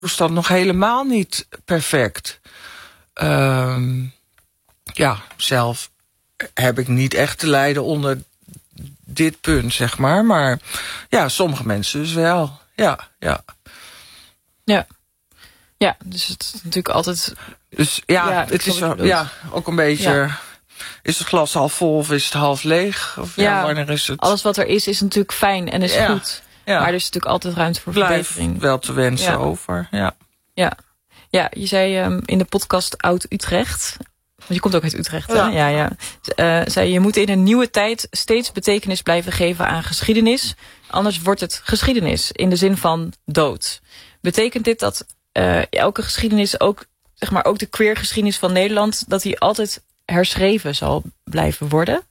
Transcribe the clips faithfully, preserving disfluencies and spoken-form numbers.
toestand nog helemaal niet perfect. Um, ja, zelf heb ik niet echt te lijden onder dit punt, zeg maar. Maar ja, sommige mensen dus wel. Ja, ja. Ja. Ja, dus het is natuurlijk altijd... Dus ja, ja het is wel, ja, ook een beetje... Ja. Is het glas half vol of is het half leeg? Of ja, ja, wanneer is het? Alles wat er is, is natuurlijk fijn en is ja. goed. Ja. Maar er is natuurlijk altijd ruimte voor Blijf verbetering. Wel te wensen ja. over, ja. Ja, ja je zei um, in de podcast Oud-Utrecht... Want je komt ook uit Utrecht, hè? Ja, ja. ja. Uh, zei, je moet in een nieuwe tijd steeds betekenis blijven geven aan geschiedenis. Anders wordt het geschiedenis, in de zin van dood. Betekent dit dat uh, elke geschiedenis, ook, zeg maar, ook de queer geschiedenis van Nederland... dat die altijd herschreven zal blijven worden?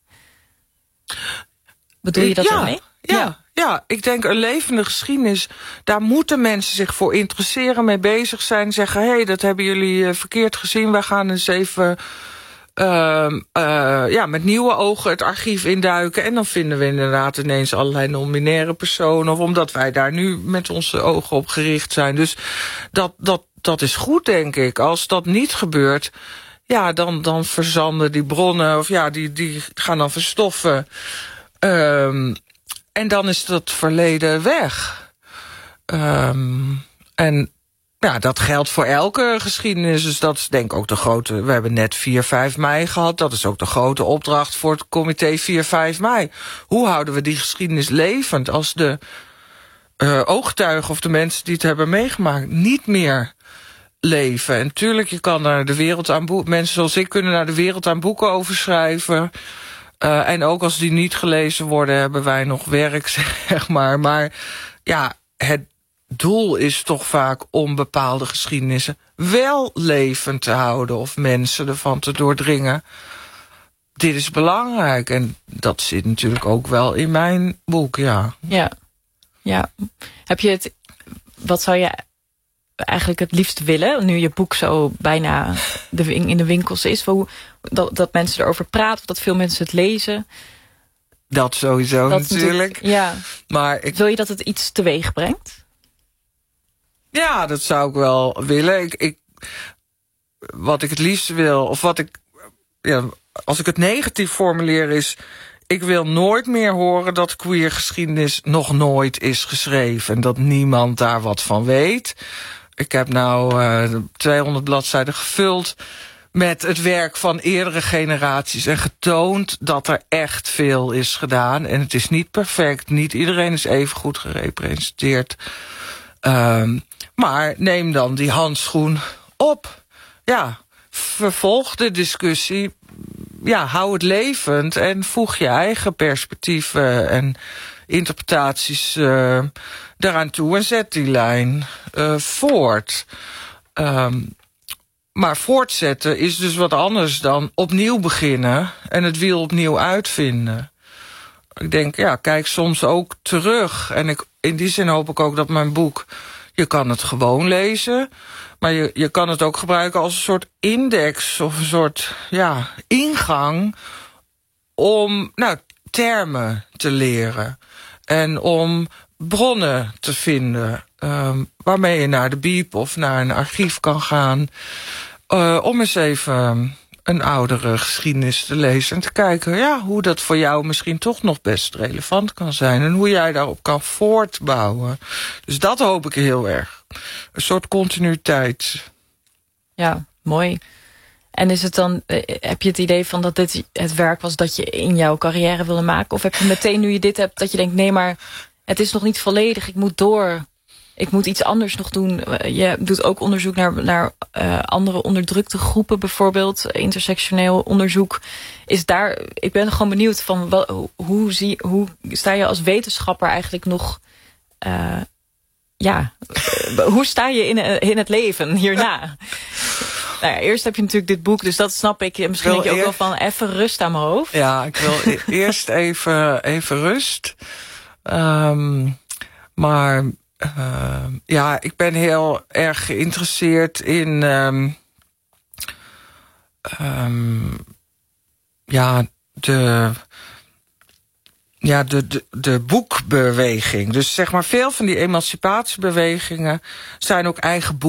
Bedoel je dat ja, ermee? Ja, ja, ja, ik denk een levende geschiedenis... daar moeten mensen zich voor interesseren, mee bezig zijn... zeggen, hé, hey, dat hebben jullie uh, verkeerd gezien... wij gaan eens even uh, uh, ja, met nieuwe ogen het archief induiken... en dan vinden we inderdaad ineens allerlei non-binaire personen... of omdat wij daar nu met onze ogen op gericht zijn. Dus dat, dat, dat is goed, denk ik. Als dat niet gebeurt... ja, dan, dan verzanden die bronnen... of ja, die, die gaan dan verstoffen... Um, en dan is dat verleden weg. Um, en ja, dat geldt voor elke geschiedenis. Dus dat is denk ik ook de grote... We hebben net vier vijf mei gehad. Dat is ook de grote opdracht voor het comité vier vijf mei. Hoe houden we die geschiedenis levend... als de uh, ooggetuigen of de mensen die het hebben meegemaakt... niet meer leven. En tuurlijk, je kan naar de wereld aan boeken... mensen zoals ik kunnen naar de wereld aan boeken over schrijven... Uh, en ook als die niet gelezen worden, hebben wij nog werk, zeg maar. Maar ja, het doel is toch vaak om bepaalde geschiedenissen wel levend te houden... of mensen ervan te doordringen. Dit is belangrijk. En dat zit natuurlijk ook wel in mijn boek, ja. Ja, ja. Heb je het... Wat zou je eigenlijk het liefst willen, nu je boek zo bijna de, in de winkels is, hoe, dat, dat mensen erover praten, of dat veel mensen het lezen? Dat sowieso dat natuurlijk. natuurlijk. Ja. Maar ik, wil je dat het iets teweeg brengt? Ja, dat zou ik wel willen. Ik, ik, wat ik het liefst wil, of wat ik, ja, als ik het negatief formuleer is, ik wil nooit meer horen dat queer geschiedenis nog nooit is geschreven. En dat niemand daar wat van weet. Ik heb nou uh, tweehonderd bladzijden gevuld met het werk van eerdere generaties en getoond dat er echt veel is gedaan. En het is niet perfect. Niet iedereen is even goed gerepresenteerd. Um, maar neem dan die handschoen op. Ja, vervolg de discussie. Ja, hou het levend en voeg je eigen perspectieven en interpretaties uh, daaraan toe en zet die lijn uh, voort. Um, maar voortzetten is dus wat anders dan opnieuw beginnen en het wiel opnieuw uitvinden. Ik denk, ja, kijk soms ook terug. En ik, in die zin hoop ik ook dat mijn boek, je kan het gewoon lezen, maar je, je kan het ook gebruiken als een soort index of een soort ja, ingang om nou, termen te leren. En om bronnen te vinden um, waarmee je naar de bieb of naar een archief kan gaan. Uh, om eens even een oudere geschiedenis te lezen en te kijken ja, hoe dat voor jou misschien toch nog best relevant kan zijn. En hoe jij daarop kan voortbouwen. Dus dat hoop ik heel erg. Een soort continuïteit. Ja, mooi. En is het dan, heb je het idee van dat dit het werk was dat je in jouw carrière wilde maken? Of heb je meteen, nu je dit hebt, dat je denkt, nee, maar het is nog niet volledig, ik moet door. Ik moet iets anders nog doen. Je doet ook onderzoek naar, naar uh, andere onderdrukte groepen, bijvoorbeeld intersectioneel onderzoek. Is daar, ik ben gewoon benieuwd van wat, hoe, zie, hoe sta je als wetenschapper eigenlijk nog, uh, ja, hoe sta je in, in het leven hierna? Nou ja, eerst heb je natuurlijk dit boek, dus dat snap ik. Misschien denk je ook eer... wel van even rust aan mijn hoofd. Ja, ik wil e- eerst even, even rust. Um, maar uh, ja, ik ben heel erg geïnteresseerd in um, um, ja, de ja, de, de, de boekbeweging. Dus zeg maar veel van die emancipatiebewegingen zijn ook eigen boeken.